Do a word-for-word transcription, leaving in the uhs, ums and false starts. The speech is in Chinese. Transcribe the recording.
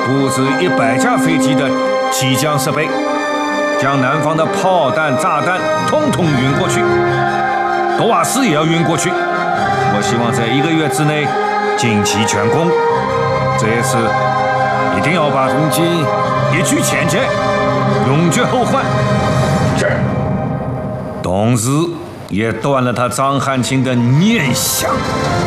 布置一百架飞机的机降设备，将南方的炮弹、炸弹统统运过去，多瓦斯也要运过去。我希望在一个月之内尽其全功。这一次一定要把东京一举千劫，永绝后患。 是。 同时也断了他张汉卿的念想。